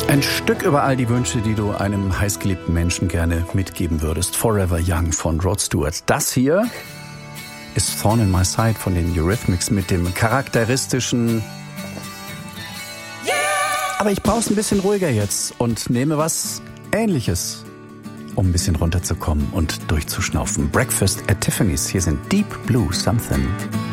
Ein Stück über all die Wünsche, die du einem heißgeliebten Menschen gerne mitgeben würdest. Forever Young von Rod Stewart. Das hier ist Thorn in My Side von den Eurythmics mit dem charakteristischen... Aber ich brauche es ein bisschen ruhiger jetzt und nehme was Ähnliches, um ein bisschen runterzukommen und durchzuschnaufen. Breakfast at Tiffany's. Hier sind Deep Blue Something.